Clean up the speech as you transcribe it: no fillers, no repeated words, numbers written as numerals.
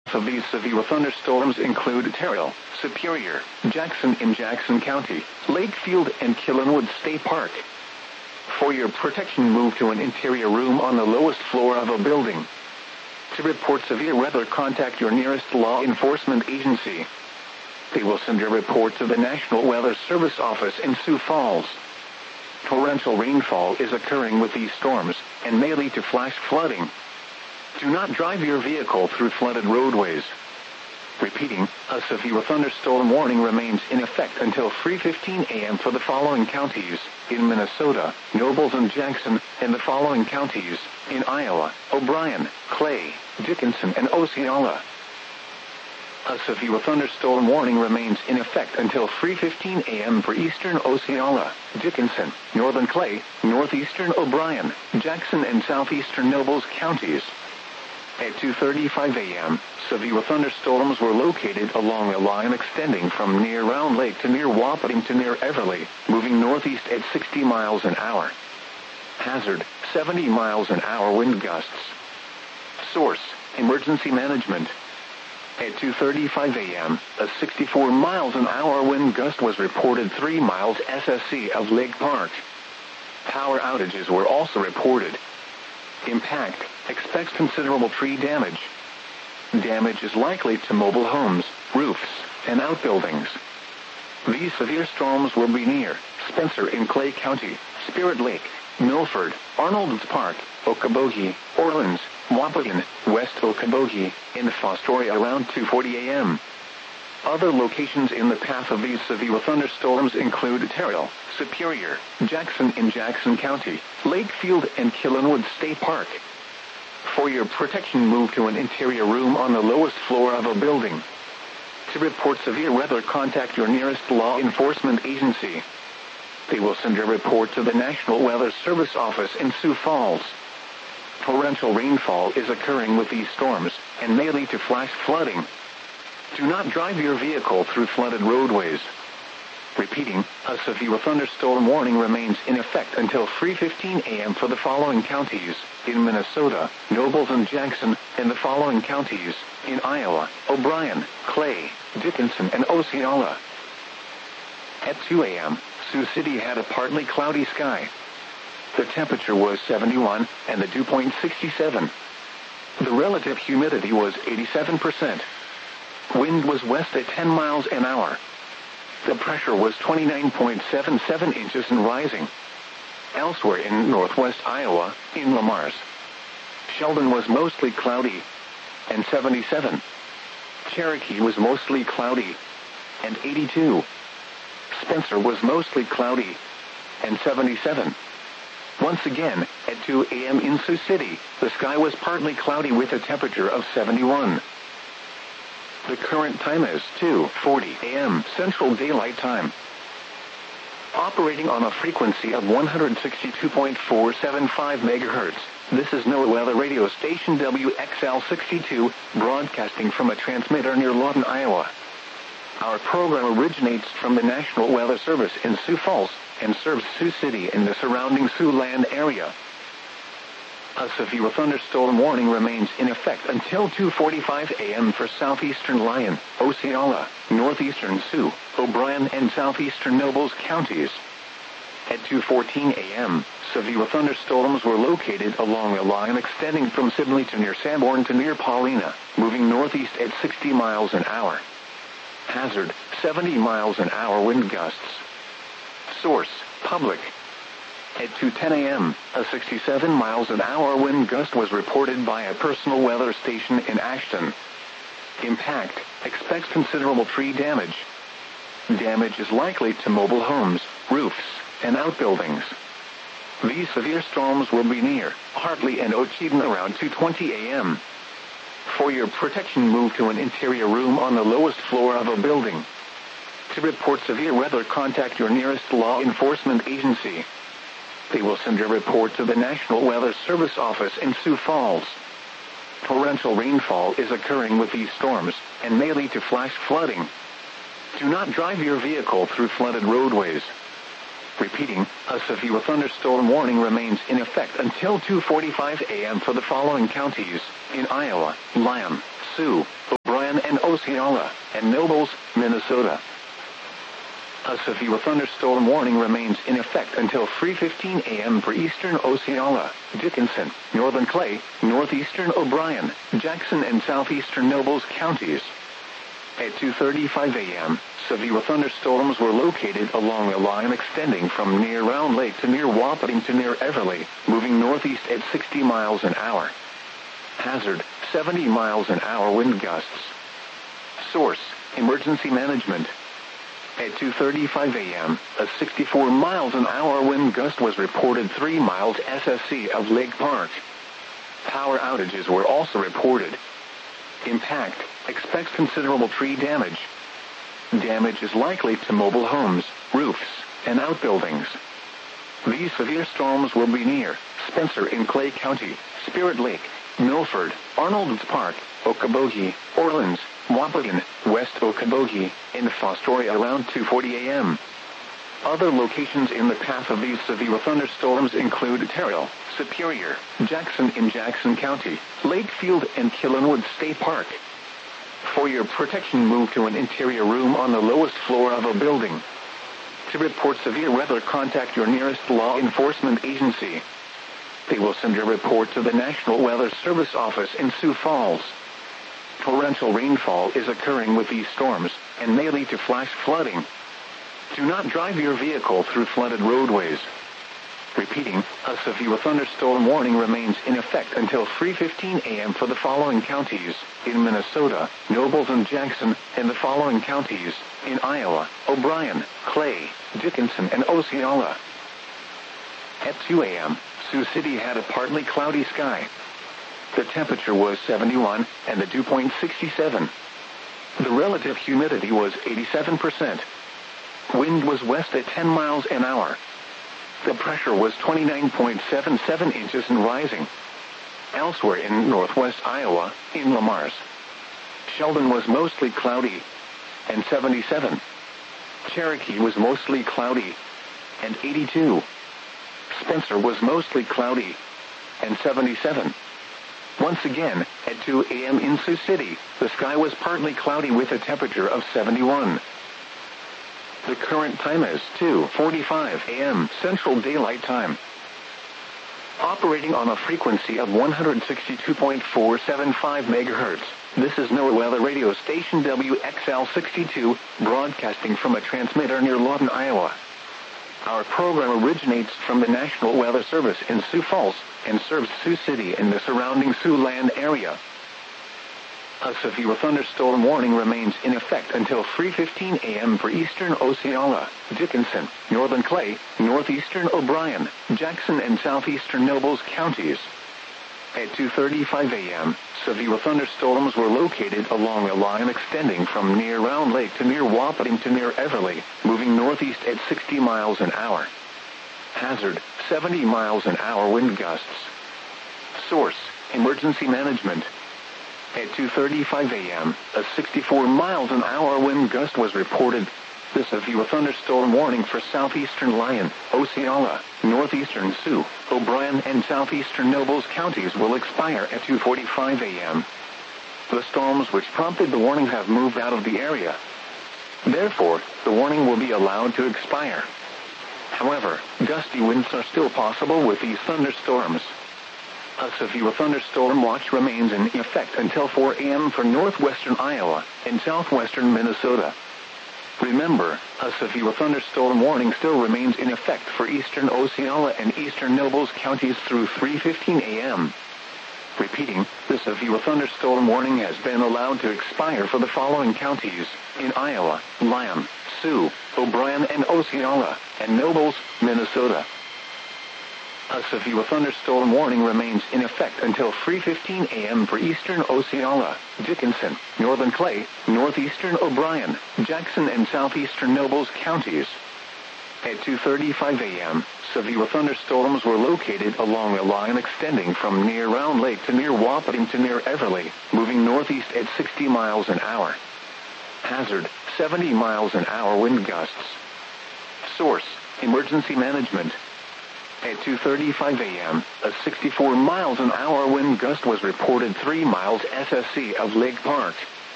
of these severe thunderstorms include Terrell, Superior, Jackson in Jackson County, Lakefield, and Killenwood State Park. For your protection, move to an interior room on the lowest floor of a building. To report severe weather, contact your nearest law enforcement agency. They will send a report to the National Weather Service office in Sioux Falls. Torrential rainfall is occurring with these storms and may lead to flash flooding. Do not drive your vehicle through flooded roadways. Repeating, a severe thunderstorm warning remains in effect until 3:15 a.m. for the following counties: in Minnesota, Nobles and Jackson, and the following counties: in Iowa, O'Brien, Clay, Dickinson, and Osceola. A severe thunderstorm warning remains in effect until 3:15 a.m. for eastern Osceola, Dickinson, northern Clay, northeastern O'Brien, Jackson, and southeastern Nobles counties. At 2:35 a.m., severe thunderstorms were located along a line extending from near Round Lake to near Wapiti to near Everly, moving northeast at 60 miles an hour. Hazard, 70 miles an hour wind gusts. Source, Emergency Management. At 2:35 a.m., a 64 miles an hour wind gust was reported 3 miles SSE of Lake Park. Power outages were also reported. Impact, expects considerable tree damage. Damage is likely to mobile homes, roofs, and outbuildings. These severe storms will be near Spencer in Clay County, Spirit Lake, Milford, Arnold's Park, Okoboji, Orleans, Wapaton, West Okoboji, and Fostoria around 2:40 a.m. Other locations in the path of these severe thunderstorms include Terrell, Superior, Jackson in Jackson County, Lakefield, and Killenwood State Park. For your protection, move to an interior room on the lowest floor of a building. To report severe weather, contact your nearest law enforcement agency. They will send a report to the National Weather Service office in Sioux Falls. Torrential rainfall is occurring with these storms and may lead to flash flooding. Do not drive your vehicle through flooded roadways. Repeating, a severe thunderstorm warning remains in effect until 3:15 a.m. for the following counties: in Minnesota, Nobles and Jackson, and the following counties: in Iowa, O'Brien, Clay, Dickinson, and Osceola. At 2 a.m., Sioux City had a partly cloudy sky. The temperature was 71, and the dew point 67. The relative humidity was 87%. Wind was west at 10 miles an hour. The pressure was 29.77 inches and rising. Elsewhere in northwest Iowa, in Le Mars, Sheldon was mostly cloudy, and 77. Cherokee was mostly cloudy, and 82. Spencer was mostly cloudy, and 77. Once again, at 2 a.m. in Sioux City, the sky was partly cloudy with a temperature of 71. The current time is 2:40 a.m. Central Daylight Time. Operating on a frequency of 162.475 MHz, this is NOAA Weather Radio Station WXL62, broadcasting from a transmitter near Lawton, Iowa. Our program originates from the National Weather Service in Sioux Falls and serves Sioux City and the surrounding Siouxland area. A severe thunderstorm warning remains in effect until 2:45 a.m. for southeastern Lyon, Osceola, northeastern Sioux, O'Brien, and southeastern Nobles counties. At 2:14 a.m., severe thunderstorms were located along a line extending from Sibley to near Sanborn to near Paulina, moving northeast at 60 miles an hour. Hazard, 70 miles an hour wind gusts. Source, Public. At 2:10 a.m., a 67 miles an hour wind gust was reported by a personal weather station in Ashton. Impact, expects considerable tree damage. Damage is likely to mobile homes, roofs, and outbuildings. These severe storms will be near Hartley and Ocheyedan around 2:20 a.m. For your protection, move to an interior room on the lowest floor of a building. To report severe weather, contact your nearest law enforcement agency. They will send a report to the National Weather Service office in Sioux Falls. Torrential rainfall is occurring with these storms and may lead to flash flooding. Do not drive your vehicle through flooded roadways. Repeating, a severe thunderstorm warning remains in effect until 2:45 a.m. for the following counties: in Iowa, Lyon, Sioux, and Osceola, and Nobles, Minnesota. A severe thunderstorm warning remains in effect until 3:15 a.m. for eastern Osceola, Dickinson, northern Clay, northeastern O'Brien, Jackson and southeastern Nobles counties. At 2:35 a.m., severe thunderstorms were located along a line extending from near Round Lake to near Wapiti to near Everly, moving northeast at 60 miles an hour. Hazard, 70 miles an hour wind gusts. Source, emergency management. At 2:35 a.m., a 64 miles an hour wind gust was reported 3 miles SSE of Lake Park. Power outages were also reported. Impact, expects considerable tree damage. Damage is likely to mobile homes, roofs, and outbuildings. These severe storms will be near Spencer in Clay County, Spirit Lake, Milford, Arnold's Park, Okoboji, Orleans, Wapaton, West Okoboji, and Fostoria around 2:40 a.m. Other locations in the path of these severe thunderstorms include Terrell, Superior, Jackson in Jackson County, Lakefield, and Killenwood State Park. For your protection, move to an interior room on the lowest floor of a building. To report severe weather, contact your nearest law enforcement agency. They will send your report to the National Weather Service office in Sioux Falls. Torrential rainfall is occurring with these storms, and may lead to flash flooding. Do not drive your vehicle through flooded roadways. Repeating, a severe thunderstorm warning remains in effect until 3:15 a.m. for the following counties: in Minnesota, Nobles and Jackson, and the following counties: in Iowa, O'Brien, Clay, Dickinson, and Osceola. At 2 a.m., Sioux City had a partly cloudy sky. The temperature was 71, and the dew point 67. The relative humidity was 87%. Wind was west at 10 miles an hour. The pressure was 29.77 inches and rising. Elsewhere in northwest Iowa, in Le Mars, Sheldon was mostly cloudy, and 77. Cherokee was mostly cloudy, and 82. Spencer was mostly cloudy, and 77. Once again, at 2 a.m. in Sioux City, the sky was partly cloudy with a temperature of 71. The current time is 2:45 a.m. Central Daylight Time. Operating on a frequency of 162.475 MHz, this is NOAA Weather Radio Station WXL62, broadcasting from a transmitter near Lawton, Iowa. Our program originates from the National Weather Service in Sioux Falls and serves Sioux City and the surrounding Siouxland area. A severe thunderstorm warning remains in effect until 3:15 a.m. for eastern Osceola, Dickinson, northern Clay, northeastern O'Brien, Jackson, and southeastern Nobles counties. At 2:35 a.m., severe thunderstorms were located along a line extending from near Round Lake to near Wapiti to near Everly, moving northeast at 60 miles an hour. Hazard, 70 miles an hour wind gusts. Source, emergency management. At 2:35 a.m., a 64 miles an hour wind gust was reported. The severe thunderstorm warning for southeastern Lyon, Osceola, northeastern Sioux, O'Brien, and southeastern Nobles counties will expire at 2:45 a.m. The storms which prompted the warning have moved out of the area. Therefore, the warning will be allowed to expire. However, gusty winds are still possible with these thunderstorms. A severe thunderstorm watch remains in effect until 4 a.m. for northwestern Iowa and southwestern Minnesota. Remember, a severe thunderstorm warning still remains in effect for eastern Osceola and eastern Nobles counties through 3:15 a.m. Repeating, the severe thunderstorm warning has been allowed to expire for the following counties: in Iowa, Lyon, Sioux, O'Brien, and Osceola, and Nobles, Minnesota. A severe thunderstorm warning remains in effect until 3:15 a.m. for eastern Osceola, Dickinson, northern Clay, northeastern O'Brien, Jackson, and southeastern Nobles counties. At 2:35 a.m., severe thunderstorms were located along a line extending from near Round Lake to near Wapiti to near Everly, moving northeast at 60 miles an hour. Hazard, 70 miles an hour wind gusts. Source, emergency management. At 2:35 a.m., a 64 miles an hour wind gust was reported 3 miles SSE of Lake Park.